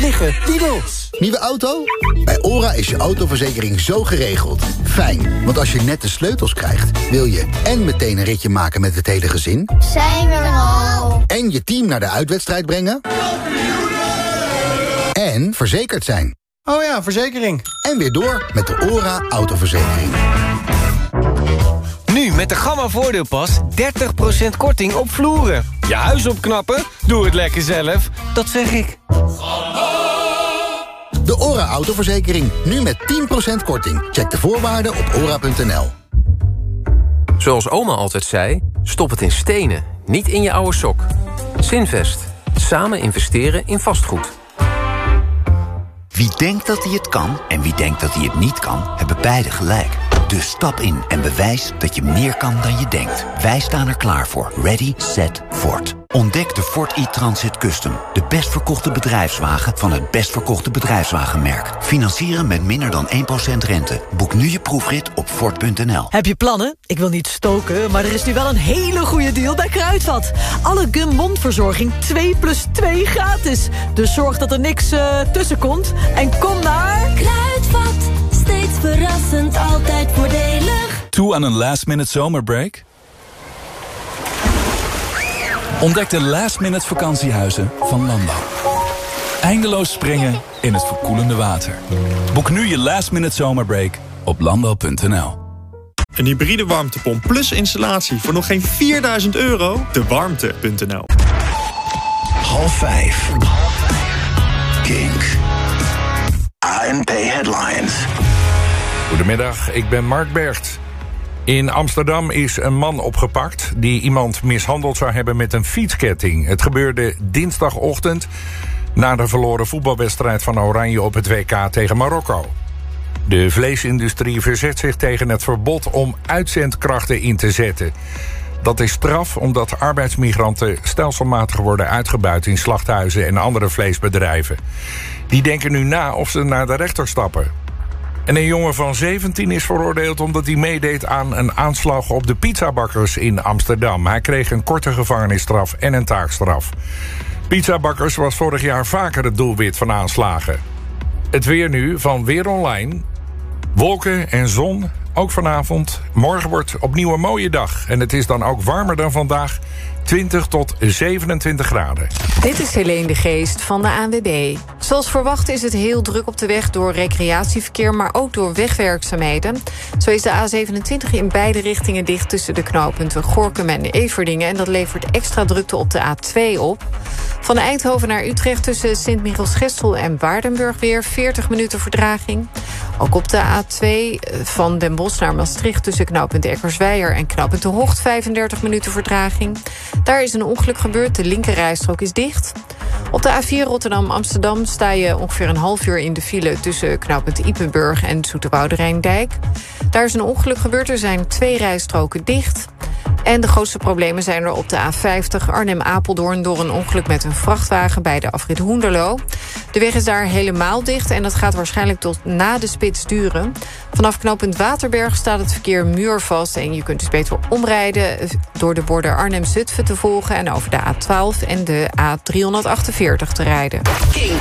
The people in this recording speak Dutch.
liggen. Lidl. Nieuwe auto? Bij OHRA is je autoverzekering zo geregeld. Fijn, want als je net de sleutels krijgt, wil je en meteen een ritje maken met het hele gezin. Zijn we er al? En je team naar de uitwedstrijd brengen. En verzekerd zijn. Oh ja, verzekering. En weer door met de OHRA autoverzekering. Nu met de Gamma voordeelpas 30% korting op vloeren. Je huis opknappen? Doe het lekker zelf. Dat zeg ik. De OHRA autoverzekering. Nu met 10% korting. Check de voorwaarden op ora.nl. Zoals oma altijd zei, stop het in stenen, niet in je oude sok. Zinvest. Samen investeren in vastgoed. Wie denkt dat hij het kan en wie denkt dat hij het niet kan, hebben beide gelijk. Dus stap in en bewijs dat je meer kan dan je denkt. Wij staan er klaar voor. Ready, set, Ford. Ontdek de Ford e-Transit Custom. De best verkochte bedrijfswagen van het best verkochte bedrijfswagenmerk. Financieren met minder dan 1% rente. Boek nu je proefrit op Ford.nl. Heb je plannen? Ik wil niet stoken, maar er is nu wel een hele goede deal bij Kruidvat. Alle Gum mondverzorging 2+2 gratis. Dus zorg dat er niks tussen komt. En kom naar... Kruidvat. Steeds verrassend, altijd voordelig. Toe aan een last-minute zomerbreak? Ontdek de last-minute vakantiehuizen van Landau. Eindeloos springen in het verkoelende water. Boek nu je last-minute zomerbreak op landau.nl. Een hybride warmtepomp plus installatie voor nog geen €4.000. Dewarmte.nl. 4:30. Kink. ANP Headlines. Goedemiddag, ik ben Mark Bergt. In Amsterdam is een man opgepakt die iemand mishandeld zou hebben met een fietsketting. Het gebeurde dinsdagochtend na de verloren voetbalwedstrijd van Oranje op het WK tegen Marokko. De vleesindustrie verzet zich tegen het verbod om uitzendkrachten in te zetten. Dat is straf omdat arbeidsmigranten stelselmatig worden uitgebuit in slachthuizen en andere vleesbedrijven. Die denken nu na of ze naar de rechter stappen. En een jongen van 17 is veroordeeld omdat hij meedeed aan een aanslag op de pizzabakkers in Amsterdam. Hij kreeg een korte gevangenisstraf en een taakstraf. Pizzabakkers was vorig jaar vaker het doelwit van aanslagen. Het weer nu van Weer Online. Wolken en zon, ook vanavond. Morgen wordt opnieuw een mooie dag. En het is dan ook warmer dan vandaag. 20 tot 27 graden. Dit is Helene de Geest van de ANWB. Zoals verwacht is het heel druk op de weg door recreatieverkeer, maar ook door wegwerkzaamheden. Zo is de A27 in beide richtingen dicht tussen de knooppunten Gorinchem en Everdingen. En dat levert extra drukte op de A2 op. Van Eindhoven naar Utrecht tussen Sint-Michiels-Gestel en Waardenburg weer 40 minuten vertraging. Ook op de A2 van Den Bosch naar Maastricht tussen knooppunt Eckersweijer en knooppunt De Hocht 35 minuten vertraging. Daar is een ongeluk gebeurd, de linkerrijstrook is dicht. Op de A4 Rotterdam-Amsterdam sta je ongeveer een half uur in de file tussen knooppunt Ypenburg en Zoeterwoude-Rijndijk. Daar is een ongeluk gebeurd, er zijn 2 rijstroken dicht. En de grootste problemen zijn er op de A50 Arnhem-Apeldoorn door een ongeluk met een vrachtwagen bij de afrit Hoenderloo. De weg is daar helemaal dicht en dat gaat waarschijnlijk tot na de spits duren. Vanaf knooppunt Waterberg staat het verkeer muurvast en je kunt dus beter omrijden door de borden Arnhem-Zutphen te volgen en over de A12 en de A348 te rijden. Kink.